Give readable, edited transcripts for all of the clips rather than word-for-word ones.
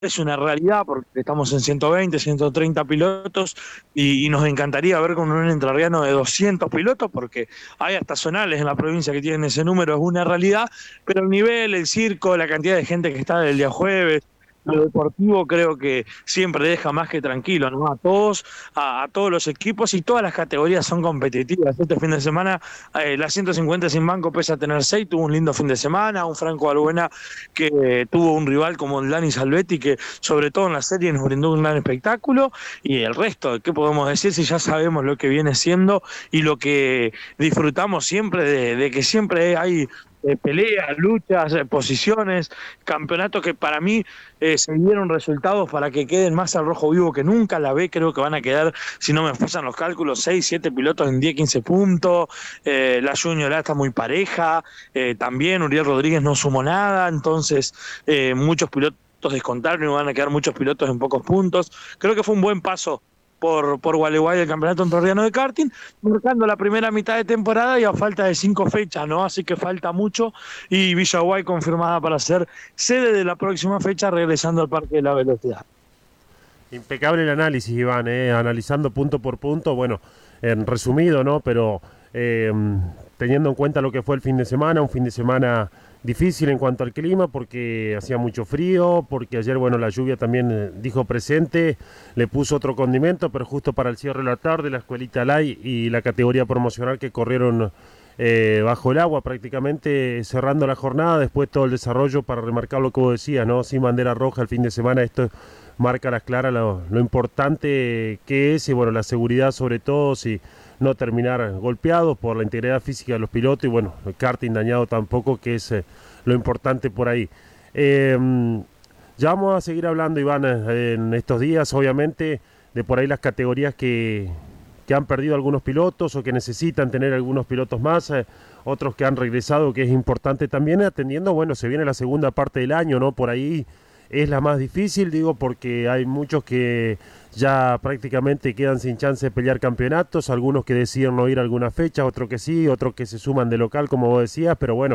es una realidad porque estamos en 120, 130 pilotos y nos encantaría ver con un entrerriano de 200 pilotos porque hay hasta zonales en la provincia que tienen ese número, es una realidad, pero el nivel, el circo, la cantidad de gente que está del día jueves, lo deportivo creo que siempre deja más que tranquilo, ¿no? A todos los equipos y todas las categorías son competitivas. Este fin de semana la 150 sin banco pese a tener 6, tuvo un lindo fin de semana, un Franco Albuena que tuvo un rival como el Dani Salvetti que sobre todo en la serie nos brindó un gran espectáculo y el resto, ¿qué podemos decir si ya sabemos lo que viene siendo y lo que disfrutamos siempre de que siempre hay peleas, luchas, posiciones, campeonatos que para mí se dieron resultados para que queden más al rojo vivo que nunca. La B creo que van a quedar, si no me pasan los cálculos, 6, 7 pilotos en 10, 15 puntos. La Junior A está muy pareja. También Uriel Rodríguez no sumó nada. Entonces, muchos pilotos descontaron y van a quedar muchos pilotos en pocos puntos. Creo que fue un buen paso por Gualeguay el campeonato entrerriano de karting, marcando la primera mitad de temporada y a falta de 5 fechas, ¿no? Así que falta mucho y Villaguay confirmada para ser sede de la próxima fecha regresando al Parque de la Velocidad. Impecable el análisis, Iván, analizando punto por punto, bueno, en resumido, ¿no? Pero teniendo en cuenta lo que fue el fin de semana, un fin de semana difícil en cuanto al clima, porque hacía mucho frío, porque ayer, bueno, la lluvia también dijo presente, le puso otro condimento, pero justo para el cierre de la tarde, la escuelita Lai y la categoría promocional que corrieron bajo el agua prácticamente cerrando la jornada, después todo el desarrollo para remarcar lo que vos decías, ¿no? Sin bandera roja el fin de semana, esto marca a las claras lo importante que es y bueno, la seguridad sobre todo, si no terminar golpeados por la integridad física de los pilotos y bueno, el karting dañado tampoco, que es lo importante por ahí. Ya vamos a seguir hablando, Iván, en estos días, obviamente, de por ahí las categorías que han perdido algunos pilotos o que necesitan tener algunos pilotos más, otros que han regresado, que es importante también, atendiendo, bueno, se viene la segunda parte del año, ¿no? Por ahí es la más difícil, digo, porque hay muchos que ya prácticamente quedan sin chance de pelear campeonatos, algunos que deciden no ir a alguna fecha, otros que sí, otros que se suman de local, como vos decías, pero bueno,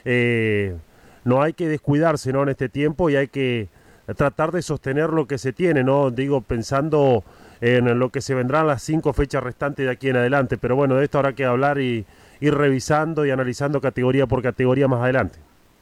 no hay que descuidarse, ¿no? En este tiempo y hay que tratar de sostener lo que se tiene, ¿no? Digo, pensando en lo que se vendrán las 5 fechas restantes de aquí en adelante, pero bueno, de esto habrá que hablar y ir revisando y analizando categoría por categoría más adelante.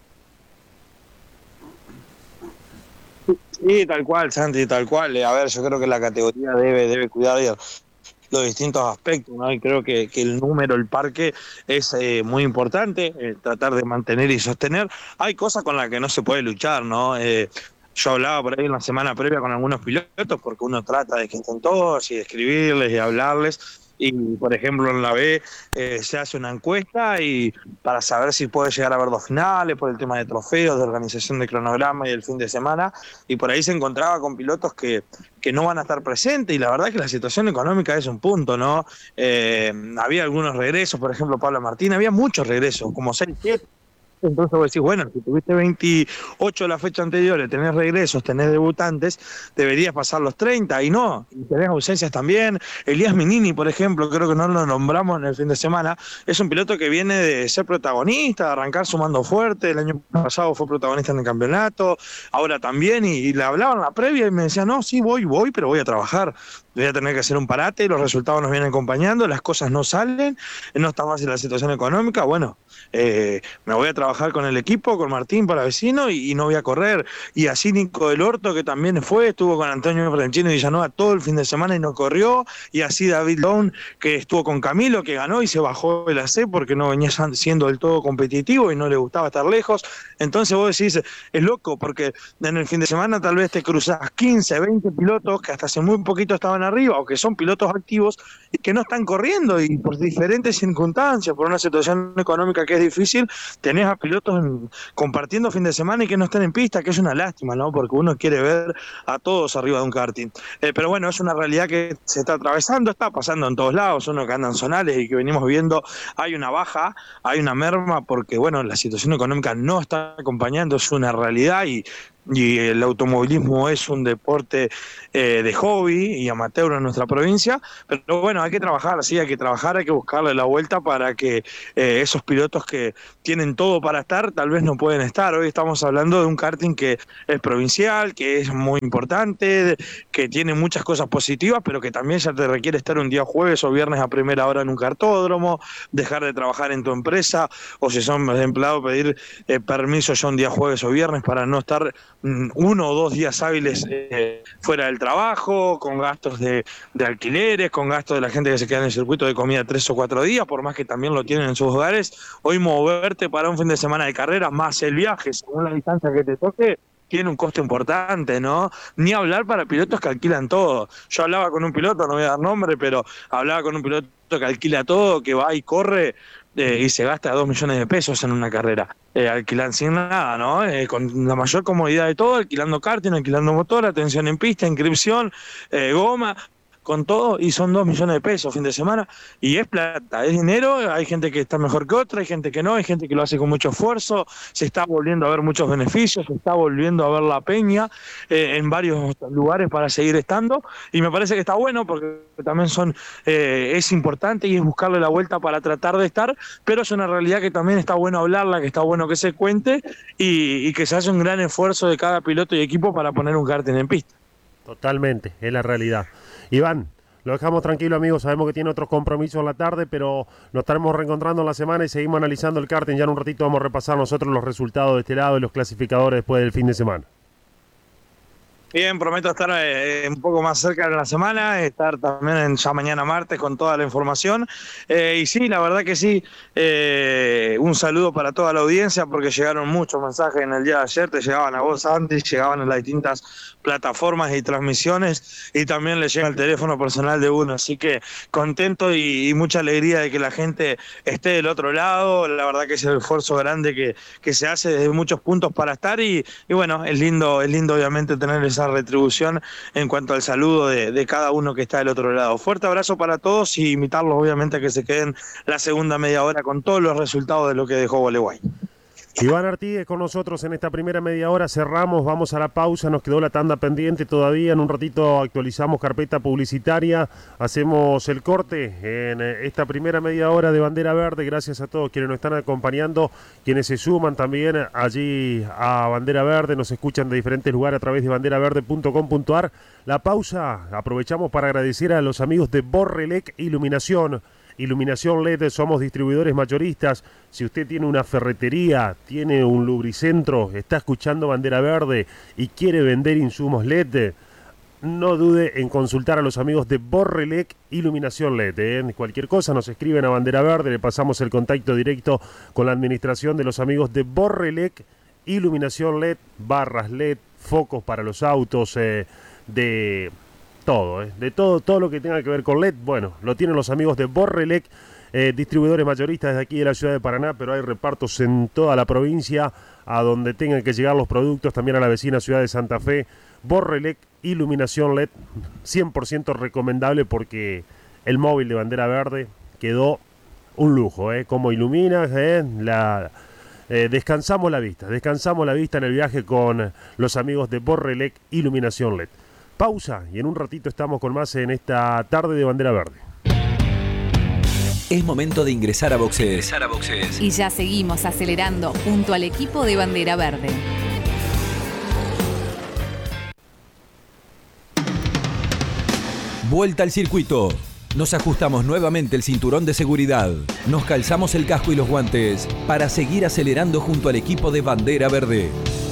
Sí, tal cual, Santi, tal cual. A ver, yo creo que la categoría debe cuidar de los distintos aspectos, ¿no? Y creo que el número, el parque es muy importante, tratar de mantener y sostener. Hay cosas con las que no se puede luchar, ¿no? Yo hablaba por ahí en la semana previa con algunos pilotos porque uno trata de que estén todos y de escribirles y hablarles. Y, por ejemplo, en la B se hace una encuesta y para saber si puede llegar a haber 2 finales por el tema de trofeos, de organización de cronograma y el fin de semana. Y por ahí se encontraba con pilotos que no van a estar presentes y la verdad que la situación económica es un punto, ¿no? Había algunos regresos, por ejemplo, Pablo Martín, había muchos regresos, como 6, 7. Entonces vos decís, bueno, si tuviste 28 la fecha anterior, tenés regresos, tenés debutantes, deberías pasar los 30 y no, y tenés ausencias también. Elías Minini, por ejemplo, creo que no lo nombramos en el fin de semana, es un piloto que viene de ser protagonista, de arrancar sumando fuerte, el año pasado fue protagonista en el campeonato, ahora también, y le hablaba en la previa y me decía, no, sí, voy, pero voy a trabajar. Voy a tener que hacer un parate, los resultados nos vienen acompañando, las cosas no salen, no está fácil la situación económica, bueno, me voy a trabajar con el equipo, con Martín para vecino y no voy a correr. Y así Nico del Orto, que también estuvo con Antonio Franchino y Villanueva todo el fin de semana y no corrió. Y así David Long, que estuvo con Camilo, que ganó y se bajó el AC porque no venía siendo del todo competitivo y no le gustaba estar lejos. Entonces vos decís, es loco, porque en el fin de semana tal vez te cruzás 15, 20 pilotos que hasta hace muy poquito estaban arriba o que son pilotos activos y que no están corriendo y por diferentes circunstancias, por una situación económica que es difícil, tenés a pilotos compartiendo fin de semana y que no estén en pista, que es una lástima, ¿no? Porque uno quiere ver a todos arriba de un karting. Pero bueno, es una realidad que se está atravesando, está pasando en todos lados, uno que anda en zonales y que venimos viendo, hay una baja, hay una merma, porque bueno, la situación económica no está acompañando, es una realidad y y el automovilismo es un deporte de hobby y amateur en nuestra provincia, pero bueno, hay que trabajar, sí, hay que trabajar, hay que buscarle la vuelta para que esos pilotos que tienen todo para estar, tal vez no pueden estar. Hoy estamos hablando de un karting que es provincial, que es muy importante, que tiene muchas cosas positivas, pero que también ya te requiere estar un día jueves o viernes a primera hora en un kartódromo, dejar de trabajar en tu empresa, o si son empleados, pedir permiso ya un día jueves o viernes para no estar 1 o 2 días hábiles fuera del trabajo, con gastos de alquileres, con gastos de la gente que se queda en el circuito de comida 3 o 4 días, por más que también lo tienen en sus hogares. Hoy moverte para un fin de semana de carrera, más el viaje, según la distancia que te toque, tiene un costo importante, ¿no? Ni hablar para pilotos que alquilan todo. Yo hablaba con un piloto, no voy a dar nombre, pero hablaba con un piloto que alquila todo, que va y corre y se gasta 2 millones de pesos en una carrera. Alquilan sin nada, ¿no? Con la mayor comodidad de todo, alquilando karting, alquilando motor, atención en pista, inscripción, goma, con todo, y son 2 millones de pesos fin de semana, y es plata, es dinero. Hay gente que está mejor que otra, hay gente que no, hay gente que lo hace con mucho esfuerzo, se está volviendo a ver muchos beneficios, se está volviendo a ver la peña en varios lugares para seguir estando, y me parece que está bueno, porque también es importante y es buscarle la vuelta para tratar de estar, pero es una realidad que también está bueno hablarla, que está bueno que se cuente, y que se hace un gran esfuerzo de cada piloto y equipo para poner un karting en pista. Totalmente, es la realidad. Iván, lo dejamos tranquilo, amigos. Sabemos que tiene otros compromisos en la tarde, pero nos estaremos reencontrando en la semana y seguimos analizando el karting. Ya en un ratito vamos a repasar nosotros los resultados de este lado y los clasificadores después del fin de semana. Bien, prometo estar un poco más cerca de la semana, estar también ya mañana martes con toda la información. Y sí, la verdad que sí, un saludo para toda la audiencia, porque llegaron muchos mensajes en el día de ayer, te llegaban a vos antes, llegaban en las distintas plataformas y transmisiones, y también le llega el teléfono personal de uno, así que contento y mucha alegría de que la gente esté del otro lado. La verdad que es el esfuerzo grande que se hace desde muchos puntos para estar, y bueno, es lindo obviamente tener esa retribución en cuanto al saludo de cada uno que está del otro lado. Fuerte abrazo para todos, y invitarlos obviamente a que se queden la segunda media hora con todos los resultados de lo que dejó Gualeguay. Iván Artigue con nosotros en esta primera media hora. Cerramos, vamos a la pausa, nos quedó la tanda pendiente todavía. En un ratito actualizamos carpeta publicitaria, hacemos el corte en esta primera media hora de Bandera Verde. Gracias a todos quienes nos están acompañando, quienes se suman también allí a Bandera Verde, nos escuchan de diferentes lugares a través de banderaverde.com.ar. La pausa, aprovechamos para agradecer a los amigos de Borrelec Iluminación LED, somos distribuidores mayoristas. Si usted tiene una ferretería, tiene un lubricentro, está escuchando Bandera Verde y quiere vender insumos LED, no dude en consultar a los amigos de Borrelec Iluminación LED. Cualquier cosa nos escriben a Bandera Verde, le pasamos el contacto directo con la administración de los amigos de Borrelec Iluminación LED, barras LED, focos para los autos, de todo lo que tenga que ver con LED. Bueno, lo tienen los amigos de Borrelec, distribuidores mayoristas desde aquí de la ciudad de Paraná, pero hay repartos en toda la provincia a donde tengan que llegar los productos, también a la vecina ciudad de Santa Fe. Borrelec Iluminación LED, 100% recomendable, porque el móvil de Bandera Verde quedó un lujo, como ilumina, descansamos la vista en el viaje con los amigos de Borrelec Iluminación LED. Pausa y en un ratito estamos con más en esta tarde de Bandera Verde. Es momento de ingresar a boxes. Y ya seguimos acelerando junto al equipo de Bandera Verde. Vuelta al circuito. Nos ajustamos nuevamente el cinturón de seguridad. Nos calzamos el casco y los guantes para seguir acelerando junto al equipo de Bandera Verde.